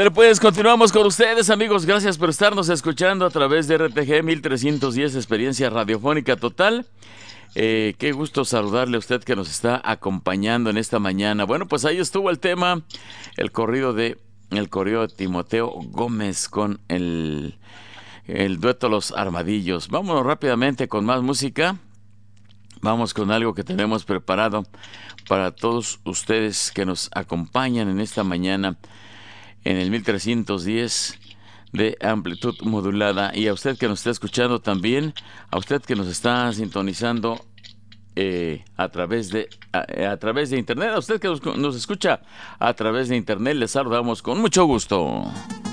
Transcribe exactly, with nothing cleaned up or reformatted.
Ándale, pues continuamos con ustedes, amigos. Gracias por estarnos escuchando a través de R T G mil trescientos diez, Experiencia Radiofónica Total. Eh, qué gusto saludarle a usted que nos está acompañando en esta mañana. Bueno, pues ahí estuvo el tema, el corrido de el corrido de Timoteo Gómez con el, el dueto Los Armadillos. Vámonos rápidamente con más música. Vamos con algo que tenemos preparado para todos ustedes que nos acompañan en esta mañana en el mil trescientos diez de amplitud modulada, y a usted que nos está escuchando también, a usted que nos está sintonizando eh, a través de a, a través de internet, a usted que nos, nos escucha a través de internet, les saludamos con mucho gusto.